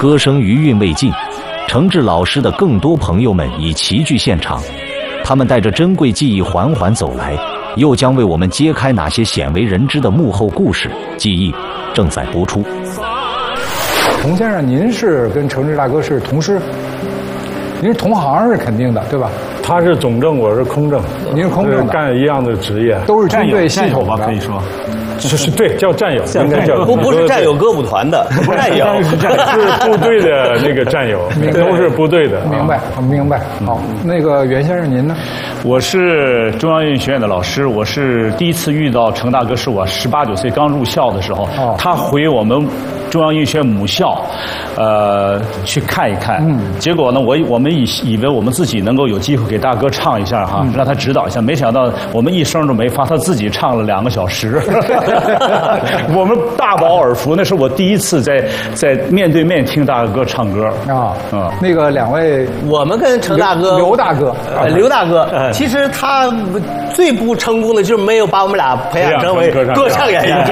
歌声余韵未尽，程志老师的更多朋友们已齐聚现场，他们带着珍贵记忆缓缓走来，又将为我们揭开哪些鲜为人知的幕后故事。记忆正在播出。 童先生，您是跟程志大哥是同师，您是同行是肯定的，对吧？ 他是总政，我是空政。 您是空政的， 干一样的职业， 都是军队系统吧，可以说。 是对，叫战友，应该叫不是战友歌舞团的战友， 是部队的那个战友，都是部队的。 明白。好，那个袁先生您呢？ 我是中央音乐学院的老师，我是第一次遇到程大哥，是我18、19岁刚入校的时候，他回我们中央音乐学院母校，去看一看。结果呢，我们以为我们自己能够有机会给大哥唱一下哈，让他指导一下，没想到我们一声都没发，他自己唱了2个小时。我们大饱耳福，那是我第一次在面对面听大哥唱歌啊。那个2位， 我们跟程大哥、 刘大哥、 刘大哥，其实他最不成功的就是没有把我们俩培养成为歌唱演员。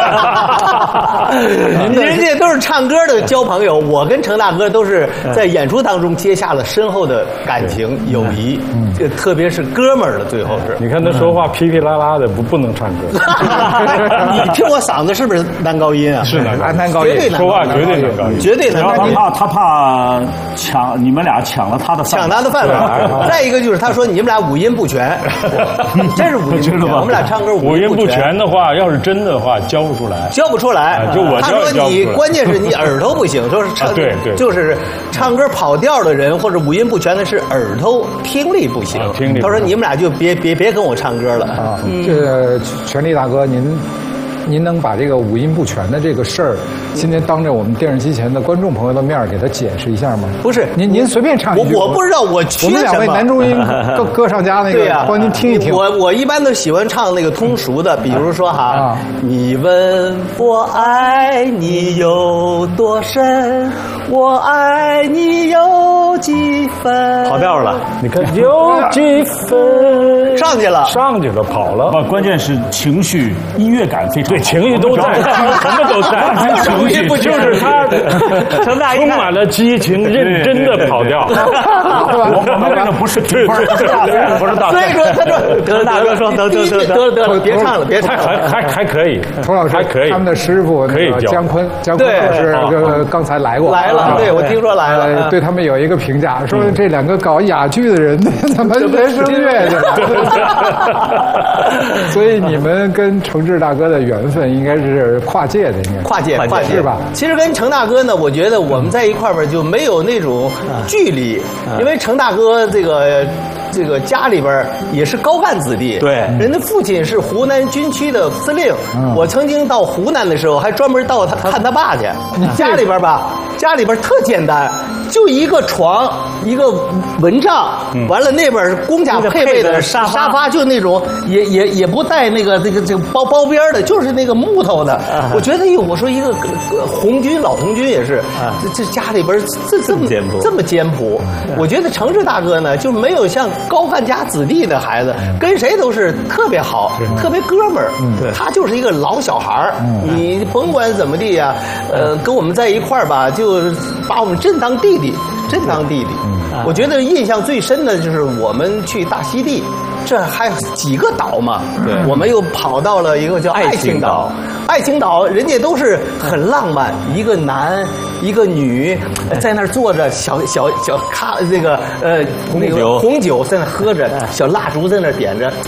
人家都是唱歌的交朋友，我跟程大哥都是在演出当中结下了深厚的感情友谊，特别是哥们儿的。最后是， 你看他说话噼噼啦啦的，不能唱歌。 你听我嗓子是不是男高音啊？ 是男高音， 说话绝对男高音， 绝对男高音。 他怕你们俩抢了他的饭碗， 抢他的饭碗。再一个就是他说你们俩五音不全，真是五音不全。我们俩唱歌五音不全的话，要是真的话教不出来， 教不出来。 就我他说你关键是你耳朵不行，说是唱对， 就是唱歌跑调的人或者五音不全的是耳朵听力不行。他说你们俩就别跟我唱歌了啊。 这个权力大哥，您能把这个五音不全的这个事儿，今天当着我们电视机前的观众朋友的面给他解释一下吗？ 不是， 您随便唱一句。 我不知道我缺什么。 我们2位男中音歌唱家那个，帮您听一听。 我一般都喜欢唱那个通俗的，比如说哈，你问我爱你有多深，我爱你有几分。 跑调了， 你看有几分， 上去了， 跑了。 关键是情绪、音乐感非常。 对，情绪都在，什么都在，情绪就是他充满了激情，认真的跑调。 我们这个不是对，不是大。 所以说，他说得了，大哥说得了，别唱了， 还可以， 童老师还可以。 他们的师傅可以姜昆老师刚才来过， 对，我听说来了。 对他们有一个评价，说这2个搞哑剧的人怎么人声乐去了？所以你们跟程志大哥的缘分应该是跨界的，应该跨界是吧？ 其实跟程大哥呢，我觉得我们在一块儿就没有那种距离，因为程大哥这个家里边也是高干子弟， 对， 人的父亲是湖南军区的司令。我曾经到湖南的时候，还专门到他看他爸去。家里边特简单，就一个床，一个蚊帐，完了那边公家配备的沙发，就那种也不带那个包边的，就是那个木头的。我觉得我说一个老红军也是，这家里边这么简朴。我觉得程志大哥呢，就没有像高干家子弟的孩子，跟谁都是特别好，特别哥们儿。他就是一个老小孩儿，你甭管怎么地呀，跟我们在一块儿吧，就把我们真当弟弟。我觉得印象最深的就是我们去大溪地，这还有几个岛嘛，我们又跑到了一个叫爱情岛。爱情岛人家都是很浪漫，一个男一个女在那儿坐着，小红酒在那喝着，小蜡烛在那儿点着，